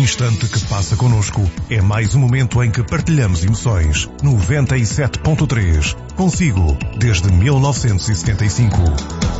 instante que passa connosco é mais um momento em que partilhamos emoções. 97.3. Consigo, desde 1975.